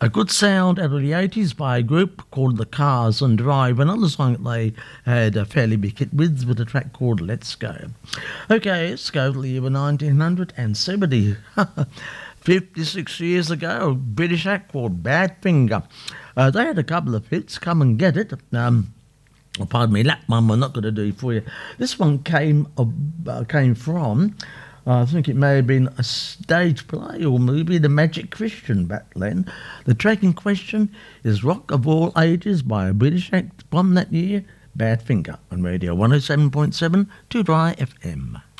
A good sound out of the 80s by a group called The Cars and Drive. Another song that they had a fairly big hit with a track called Let's Go. Okay, let's go to the year 1970. 56 years ago, British act called Badfinger. They had a couple of hits, Come and Get It. Pardon me, that one we're not going to do for you. This one came from, I think it may have been a stage play or maybe The Magic Christian back then. The track in question is Rock of All Ages by a British act from that year, Badfinger, on Radio 107.7 2 Dry FM.